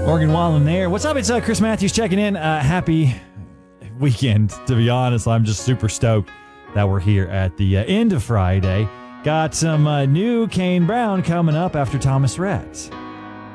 Morgan Wallen there. What's up? It's Chris Matthews checking in. Happy weekend, to be honest. I'm just super stoked that we're here at the end of Friday. Got some new Kane Brown coming up after Thomas Rhett.